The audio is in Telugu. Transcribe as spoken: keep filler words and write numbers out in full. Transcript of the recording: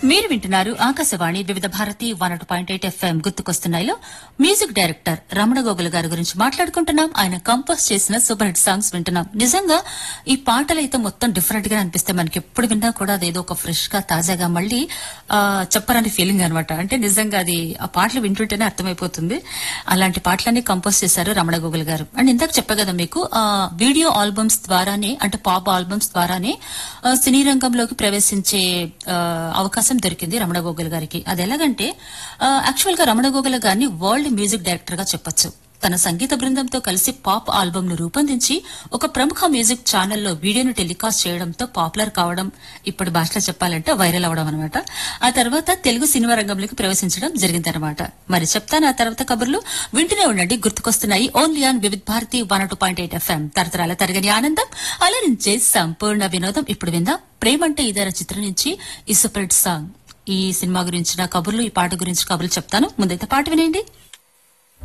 మీరు వింటున్నారు ఆకాశవాణి వివిధ Bharati one two point eight FM గుర్తుకొస్తున్నాయిలో music director Ramana Gogula గారి గురించి మాట్లాడుకుంటున్నాం. ఆయన కంపోజ్ చేసిన సూపర్ హిట్ సాంగ్స్ వింటున్నాం. నిజంగా ఈ పాటలు అయితే మొత్తం డిఫరెంట్ గా అనిపిస్తాయి. మనకి ఎప్పుడు విన్నా కూడా అదేదో ఒక ఫ్రెష్ గా తాజాగా మళ్ళీ ఆ, చెప్పరాని ఫీలింగ్ అనమాట. అంటే నిజంగా అది ఆ పాటలు వింటుంటేనే అర్థమైపోతుంది. అలాంటి పాటలన్నీ కంపోజ్ చేశారు రమణ గోగుల గారు. అండ్ ఇందాక చెప్పా కదా మీకు ఆ, వీడియో ఆల్బమ్స్ ద్వారానే అంటే పాప్ ఆల్బమ్స్ ద్వారానే ఆ, సినీ రంగంలోకి ప్రవేశించే ఆ, అవకాశం దొరికింది రమణ గోగుల గారికి. అది ఎలాగంటే యాక్చువల్ గా రమణ గోగుల గారిని వరల్డ్ మ్యూజిక్ డైరెక్టర్ గా చెప్పొచ్చు. తన సంగీత బృందంతో కలిసి పాప్ ఆల్బమ్ ను రూపొందించి ఒక ప్రముఖ మ్యూజిక్ ఛానల్లో వీడియోను టెలికాస్ట్ చేయడంతో పాపులర్ కావడం, ఇప్పుడు భాషలో చెప్పాలంటే వైరల్ అవడం అనమాట. ఆ తర్వాత తెలుగు సినిమా రంగంలోకి ప్రవేశించడం జరిగిందనమాట. మరి చెప్తాను ఆ తర్వాత కబుర్లు. వింటూనే ఉండండి, గుర్తుకొస్తున్నాయి only on Vividh Bharati one two point eight FM. తరతరాల తరగని ఆనందం, అలరించే సంపూర్ణ వినోదం. ఇప్పుడు విందాం ప్రేమంటే ఇదర చిత్రం నుంచి ఈ సూపర్ హిట్ సాంగ్. ఈ సినిమా గురించిన కబుర్లు, ఈ పాట గురించి కబుర్లు చెప్తాను. ముందైతే పాట వినేయండి.